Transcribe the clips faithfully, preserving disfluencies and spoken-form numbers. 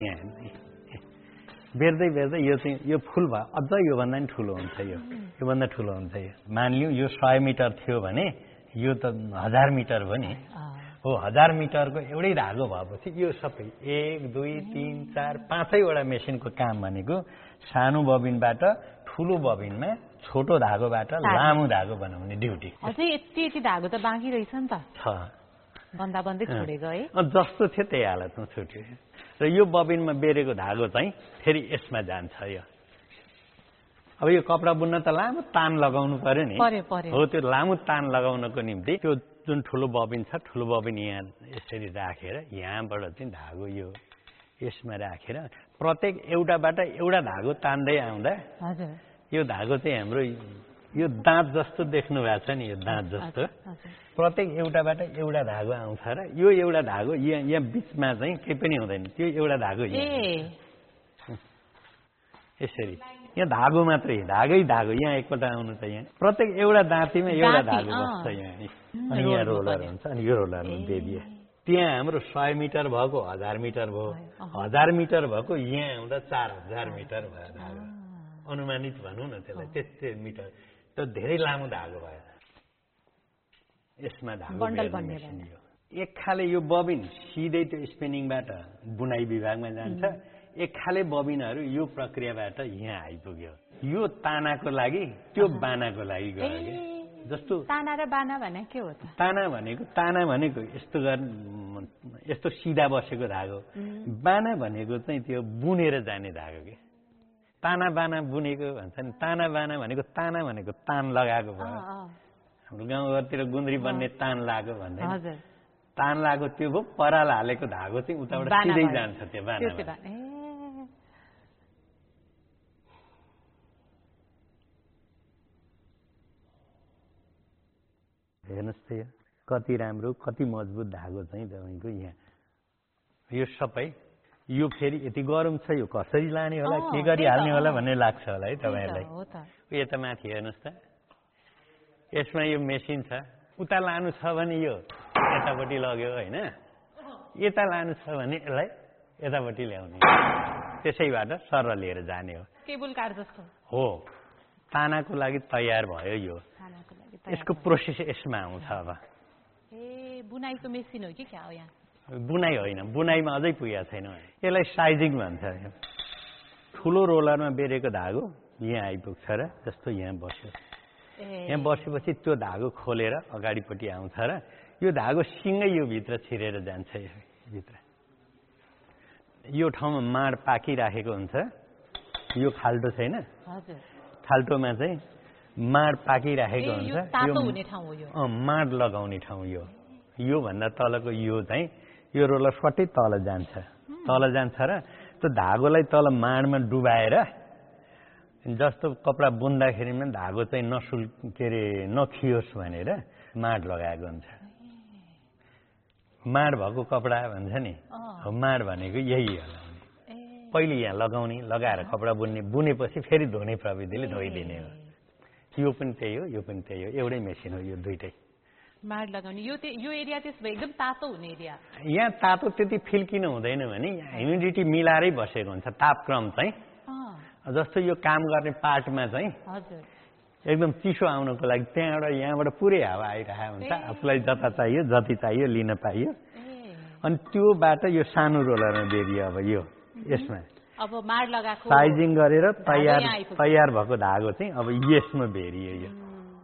बेर्दै बेर्दै यो चाहिँ यो फुल भयो अझ योभन्दा नि ठुलो हुन्छ यो योभन्दा ठुलो हुन्छ यो मानिलिउँ यो सय मिटर थियो भने यो त हजार मिटर भयो नि हो हजार मिटरको एउटै धागो भएपछि यो सबै एक दुई तिन चार पाँचैवटा मेसिनको काम भनेको सानो बबिनबाट ठुलो बबिनमा छोटो धागोबाट लामो धागो बनाउने ड्युटी अझै यति यति धागो त बाँकी रहेछ नि त छ बन्दा बन्दै छोडेको है जस्तो थियो त्यही हालतमा छुट्यो र यो बबिनमा बेरेको धागो चाहिँ फेरि यसमा जान्छ यो अब यो कपडा बुन्न त लामो तान लगाउनु पर्यो नि हो त्यो लामो तान लगाउनको निम्ति त्यो जुन ठुलो बबिन छ ठुलो बबिन यहाँ यसरी राखेर यहाँबाट चाहिँ धागो यो यसमा राखेर प्रत्येक एउटाबाट एउटा धागो तान्दै आउँदा यो धागो चाहिँ हाम्रो यो दाँत जस्तो देख्नु भएको छ नि यो दाँत जस्तो प्रत्येक एउटाबाट एउटा धागो आउँछ र यो एउटा धागो यहाँ यहाँ बिचमा चाहिँ केही पनि हुँदैन त्यो एउटा धागो यसरी यहाँ धागो मात्रै धागै धागो यहाँ एकपल्ट आउनु त यहाँ प्रत्येक एउटा दाँतीमा एउटा धागो बस्छ यहाँ अनि यहाँ रोलर हुन्छ अनि यो रोलरमा बेबिए त्यहाँ हाम्रो सय मिटर भएको हजार मिटर भयो हजार मिटर भएको यहाँ आउँदा चार हजार मिटर भयो धागो अनुमानित भनौँ न त्यसलाई त्यस्तै मिटर त्यो धेरै लामो धागो भयो यसमा धागो यो एक खाले यो बबिन सिधै त्यो स्पिनिङबाट बुनाइ विभागमा जान्छ एक खाले बबिनहरू यो प्रक्रियाबाट यहाँ आइपुग्यो यो तानाको लागि त्यो बानाको लागि गयो कि जस्तो ताना र बाना भने के हो त ताना भनेको ताना भनेको यस्तो गर् यस्तो सिधा बसेको धागो बाना भनेको चाहिँ त्यो बुनेर जाने धागो के ताना बाना बुनेको भन्छ नि ताना बाना भनेको ताना भनेको तान लगाएको भयो हाम्रो गाउँघरतिर गुन्द्री बन्ने तान लाग्यो भन्दै तान लागेको त्यो भयो पराल हालेको धागो चाहिँ उताबाट सिधै जान्छ त्यो बाना हेर्नुहोस् त यो कति राम्रो कति मजबुत धागो चाहिँ तपाईँको यहाँ यो सबै यो फेरि यति गरम छ यो कसरी लाने होला के गरी हाल्ने होला भन्ने लाग्छ होला है तपाईँहरूलाई यता माथि हेर्नुहोस् त यसमा यो मेसिन छ उता लानु छ भने यो यतापट्टि लग्यो होइन यता लानु छ भने यसलाई यतापट्टि ल्याउने त्यसैबाट सर लिएर जाने हो केबल कार जस्तो हो तानाको लागि तयार भयो यो यसको प्रोसेस यसमा आउँछ अब ए बुनाइको मेसिन हो कि क्या हो यहाँ बुनाइ होइन बुनाइमा अझै पुगेको छैन यसलाई साइजिङ भन्छ ठुलो रोलरमा बेरेको धागो यहाँ आइपुग्छ र जस्तो यहाँ बस्यो यहाँ बसेपछि त्यो धागो खोलेर अगाडिपट्टि आउँछ र यो धागो सिँगै यो भित्र छिरेर जान्छ भित्र यो ठाउँमा माड पाकिराखेको हुन्छ यो खाल्टो छैन खाल्टोमा चाहिँ माड पाकिराखेको हुन्छ यो माड लगाउने ठाउँ यो यो भन्दा तलको यो चाहिँ यो रोलर सट्टै तल जान्छ तल जान्छ र त्यो धागोलाई तल माडमा डुबाएर जस्तो कपडा बुन्दाखेरिमा धागो चाहिँ नसुल के अरे नखियोस् भनेर माड लगाएको हुन्छ माड भएको कपडा भन्छ नि माड भनेको यही होला पहिले यहाँ लगाउने लगाएर कपडा बुन्ने बुनेपछि फेरि धुने प्रविधिले धोइदिने हो यो पनि त्यही हो यो पनि त्यही हो एउटै मेसिन हो यो दुइटै माड लगाउने यो यो एरिया त्यसो भए एकदम तातो हुने एरिया यहाँ तातो त्यति फिल किन हुँदैन भने ह्युमिडिटी मिलाएरै बसेको हुन्छ तापक्रम चाहिँ जस्तो यो काम गर्ने पार्टमा चाहिँ एकदम चिसो आउनको लागि त्यहाँबाट यहाँबाट पुरै हावा आइरहेको हुन्छ आफूलाई जता चाहियो जति चाहियो लिन पाइयो अनि त्योबाट यो सानो रोलरमा बेरियो अब यो यसमा अब माड लगाएको साइजिङ गरेर तयार तयार भएको धागो चाहिँ अब यसमा बेरियो यो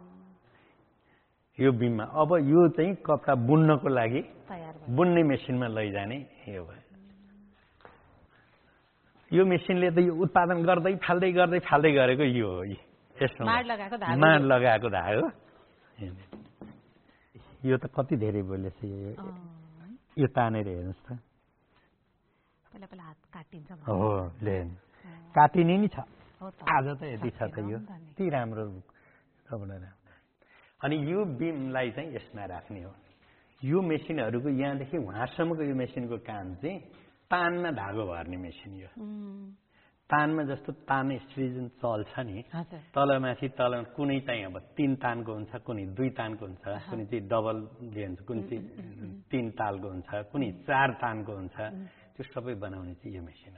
यो बिममा अब यो चाहिँ कपडा बुन्नको लागि बुन्ने मेसिनमा लैजाने यो भयो यो मेसिनले त यो उत्पादन गर्दै फाल्दै गर्दै फाल्दै गरेको यो हो यसमा माड लगाएको धागो माड लगाएको धागो यो त कति धेरै बोलेछ यो यो तानेर हेर्नुहोस् त पहिला पहिला हात काटिन्छ हो ले काटिने नि छ आज त यति छ त यो यति राम्रो कपडा अनि यो बिमलाई चाहिँ यसमा राख्ने हो यो मेसिनहरूको यहाँदेखि वहाँसम्मको यो मेसिनको काम चाहिँ तानमा धागो भर्ने मेसिन यो तानमा जस्तो तान स्त्री जुन चल्छ नि तलमाथि तल कुनै चाहिँ अब तीन तानको हुन्छ कुनै दुई तानको हुन्छ कुनै चाहिँ डबल हुन्छ कुनै चाहिँ तीन तालको हुन्छ कुनै चार तानको हुन्छ त्यो सबै बनाउने चाहिँ यो मेसिन